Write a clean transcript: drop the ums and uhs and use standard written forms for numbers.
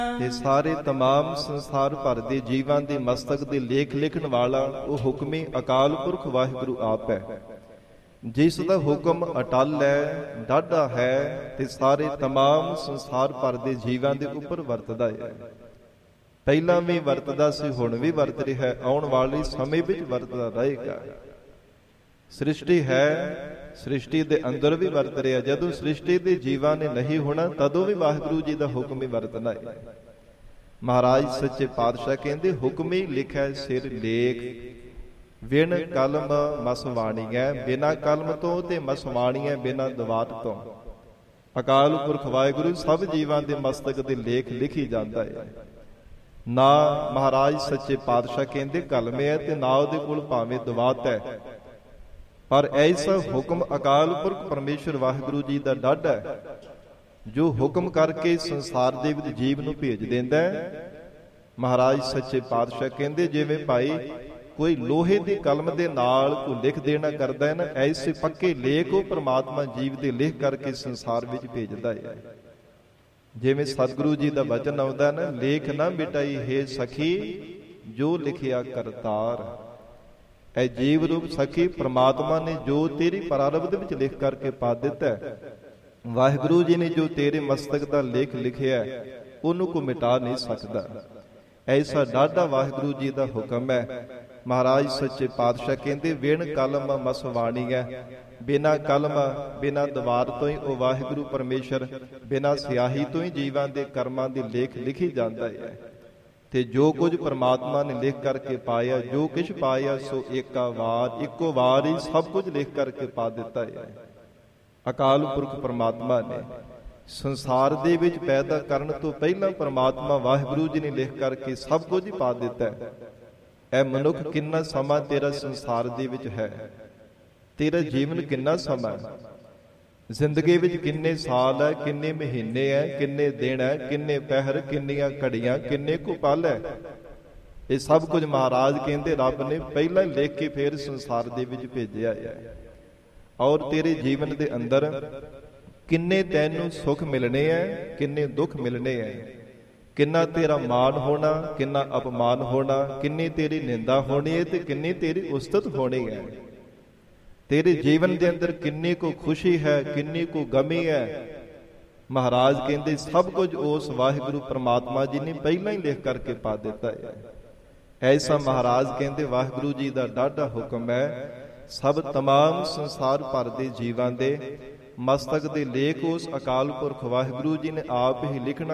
ਤੇ ਸਾਰੇ ਤਮਾਮ ਸੰਸਾਰ ਭਰ ਦੇ ਜੀਵਾਂ ਦੇ ਮਸਤਕ ਦੇ ਲੇਖ ਲਿਖਣ ਵਾਲਾ ਉਹ ਹੁਕਮੀ ਅਕਾਲ ਪੁਰਖ ਵਾਹਿਗੁਰੂ ਆਪ ਹੈ, ਜਿਸ ਦਾ ਹੁਕਮ ਅਟਲ ਹੈ, ਡਾਢਾ ਹੈ ਤੇ ਸਾਰੇ ਤਮਾਮ ਸੰਸਾਰ ਭਰ ਦੇ ਜੀਵਾਂ ਦੇ ਉੱਪਰ ਵਰਤਦਾ ਹੈ। ਪਹਿਲਾਂ ਵੀ ਵਰਤਦਾ ਸੀ, ਹੁਣ ਵੀ ਵਰਤ ਰਿਹਾ ਹੈ, ਆਉਣ ਵਾਲੇ ਸਮੇਂ ਵਿੱਚ ਵਰਤਦਾ ਰਹੇਗਾ। ਸ੍ਰਿਸ਼ਟੀ ਹੈ, ਸ੍ਰਿਸ਼ਟੀ ਦੇ ਅੰਦਰ ਵੀ ਵਰਤ ਰਿਹਾ। ਜਦੋਂ ਸ੍ਰਿਸ਼ਟੀ ਦੇ ਜੀਵਾਂ ਨੇ ਨਹੀਂ ਹੋਣਾ ਤਦੋਂ ਵੀ ਵਾਹਿਗੁਰੂ ਜੀ ਦਾ ਹੁਕਮ ਹੀ ਵਰਤਣਾ ਹੈ। ਮਹਾਰਾਜ ਸੱਚੇ ਪਾਤਸ਼ਾਹ ਕਹਿੰਦੇ ਹੁਕਮੀ ਲਿਖੈ ਸਿਰ ਲੇਖ, ਵਿਣ ਕਲਮ ਮਸਵਾਣੀਐ, ਬਿਨਾ ਕਲਮ ਤੋਂ ਤੇ ਮਸਵਾਣੀਐ ਬਿਨਾ ਦਵਾਤ ਤੋਂ। ਅਕਾਲ ਪੁਰਖ ਵਾਹਿਗੁਰੂ ਸਭ ਜੀਵਾਂ ਦੇ ਮਸਤਕ ਦੇ ਲੇਖ ਲਿਖੀ ਜਾਂਦਾ ਹੈ। ਨਾ ਮਹਾਰਾਜ ਸੱਚੇ ਪਾਤਸ਼ਾਹ ਕਹਿੰਦੇ ਕਲਮ ਹੈ ਤੇ ਨਾ ਉਹਦੇ ਕੋਲ ਭਾਵੇਂ ਦਵਾਤ ਹੈ, ਪਰ ਐਸਾ ਹੁਕਮ ਅਕਾਲ ਪੁਰਖ ਪਰਮੇਸ਼ਰ ਵਾਹਿਗੁਰੂ ਜੀ ਦਾ ਡਾਢਾ ਹੈ, ਜੋ ਹੁਕਮ ਕਰਕੇ ਸੰਸਾਰ ਦੇ ਵਿੱਚ ਜੀਵ ਨੂੰ ਭੇਜ ਦਿੰਦਾ ਹੈ। ਮਹਾਰਾਜ ਸੱਚੇ ਪਾਤਸ਼ਾਹ ਕਹਿੰਦੇ ਜਿਵੇਂ ਭਾਈ ਕੋਈ ਲੋਹੇ ਦੀ ਕਲਮ ਦੇ ਨਾਲ ਕੋਈ ਲਿਖ ਦੇਣਾ ਕਰਦਾ ਹੈ ਨਾ, ਐਸੇ ਪੱਕੇ ਲੇਖ ਉਹ ਪ੍ਰਮਾਤਮਾ ਜੀਵ ਦੇ ਲਿਖ ਕਰਕੇ ਸੰਸਾਰ ਵਿੱਚ ਭੇਜਦਾ ਹੈ। ਜਿਵੇਂ ਸਤਿਗੁਰੂ ਜੀ ਦਾ ਵਚਨ ਆਉਂਦਾ ਨਾ, ਲੇਖ ਨਾ ਮਿਟਾਈ ਹੈ ਸਖੀ ਜੋ ਲਿਖਿਆ ਕਰਤਾਰ। ਐ ਜੀਵ ਰੂਪ ਸਖੀ ਪ੍ਰਮਾਤਮਾ ਨੇ ਜੋ ਤੇਰੀ ਪ੍ਰਾਰਬਧ ਵਿੱਚ ਲਿਖ ਕਰਕੇ ਪਾ ਦਿੱਤਾ, ਵਾਹਿਗੁਰੂ ਜੀ ਨੇ ਜੋ ਤੇਰੇ ਮਸਤਕ ਦਾ ਲੇਖ ਲਿਖਿਆ ਉਹਨੂੰ ਕੋ ਮਿਟਾ ਨਹੀਂ ਸਕਦਾ। ਐਸਾ ਡਾਢਾ ਵਾਹਿਗੁਰੂ ਜੀ ਦਾ ਹੁਕਮ ਹੈ। ਮਹਾਰਾਜ ਸੱਚੇ ਪਾਤਸ਼ਾਹ ਕਹਿੰਦੇ ਵਿਣ ਕਲਮ ਮਸਵਾਣੀ ਹੈ, ਬਿਨਾ ਕਲਮ ਬਿਨਾ ਦਵਾਰ ਤੋਂ ਹੀ ਉਹ ਵਾਹਿਗੁਰੂ ਪਰਮੇਸ਼ਰ ਬਿਨਾ ਸਿਆਹੀ ਤੋਂ ਹੀ ਜੀਵਾਂ ਦੇ ਕਰਮਾਂ ਦੇ ਲੇਖ ਲਿਖੀ ਜਾਂਦਾ ਹੈ। ਤੇ ਜੋ ਕੁਝ ਪ੍ਰਮਾਤਮਾ ਨੇ ਲਿਖ ਕਰਕੇ ਪਾਇਆ, ਜੋ ਕੁਛ ਪਾਇਆ ਸੋ ਇੱਕੋ ਵਾਰ ਹੀ ਸਭ ਕੁਝ ਲਿਖ ਕਰਕੇ ਪਾ ਦਿੱਤਾ ਹੈ। ਅਕਾਲ ਪੁਰਖ ਪ੍ਰਮਾਤਮਾ ਨੇ ਸੰਸਾਰ ਦੇ ਵਿੱਚ ਪੈਦਾ ਕਰਨ ਤੋਂ ਪਹਿਲਾਂ ਪ੍ਰਮਾਤਮਾ ਵਾਹਿਗੁਰੂ ਜੀ ਨੇ ਲਿਖ ਕਰਕੇ ਸਭ ਕੁਝ ਹੀ ਪਾ ਦਿੱਤਾ ਹੈ। ਐ ਮਨੁੱਖ ਕਿੰਨਾ ਸਮਾਂ ਤੇਰਾ ਸੰਸਾਰ ਦੇ ਵਿੱਚ ਹੈ, ਤੇਰਾ ਜੀਵਨ ਕਿੰਨਾ ਸਮਾਂ ਹੈ, ਜ਼ਿੰਦਗੀ ਵਿੱਚ ਕਿੰਨੇ ਸਾਲ ਹੈ, ਕਿੰਨੇ ਮਹੀਨੇ ਹੈ, ਕਿੰਨੇ ਦਿਨ ਹੈ, ਕਿੰਨੇ ਪਹਿਰ, ਕਿੰਨੀਆਂ ਘੜੀਆਂ, ਕਿੰਨੇ ਕੁ ਪਲ ਹੈ। ਇਹ ਸਭ ਕੁਝ ਮਹਾਰਾਜ ਕਹਿੰਦੇ ਰੱਬ ਨੇ ਪਹਿਲਾਂ ਲਿਖ ਕੇ ਫੇਰ ਸੰਸਾਰ ਦੇ ਵਿੱਚ ਭੇਜਿਆ ਹੈ। ਔਰ ਤੇਰੇ ਜੀਵਨ ਦੇ ਅੰਦਰ ਕਿੰਨੇ ਤੈਨੂੰ ਸੁੱਖ ਮਿਲਣੇ ਹੈ, ਕਿੰਨੇ ਦੁੱਖ ਮਿਲਣੇ ਹੈ, ਕਿੰਨਾ ਤੇਰਾ ਮਾਣ ਹੋਣਾ, ਕਿੰਨਾ ਅਪਮਾਨ ਹੋਣਾ, ਕਿੰਨੀ ਤੇਰੀ ਨਿੰਦਾ ਹੋਣੀ ਹੈ ਤੇ ਕਿੰਨੀ ਤੇਰੀ ਉਸਤਤ ਹੋਣੀ ਹੈ। ਤੇਰੇ ਜੀਵਨ ਦੇ ਅੰਦਰ ਕਿੰਨੀ ਕੋ ਖੁਸ਼ੀ ਹੈ, ਕਿੰਨੀ ਕੋ ਗਮੀ ਹੈ। ਮਹਾਰਾਜ ਕਹਿੰਦੇ ਸਭ ਕੁਝ ਉਸ ਵਾਹਿਗੁਰੂ ਪ੍ਰਮਾਤਮਾ ਜੀ ਨੇ ਪਹਿਲਾਂ ਹੀ ਲਿਖ ਕਰਕੇ ਪਾ ਦਿੱਤਾ ਹੈ। ਐਸਾ ਮਹਾਰਾਜ ਕਹਿੰਦੇ ਵਾਹਿਗੁਰੂ ਜੀ ਦਾ ਡਾਢਾ ਹੁਕਮ ਹੈ। ਸਭ ਤਮਾਮ ਸੰਸਾਰ ਭਰ ਦੇ ਜੀਵਾਂ ਦੇ ਮਸਤਕ ਦੇ ਲੇਖ ਉਸ ਅਕਾਲ ਪੁਰਖ ਵਾਹਿਗੁਰੂ ਜੀ ਨੇ ਆਪ ਹੀ ਲਿਖਣਾ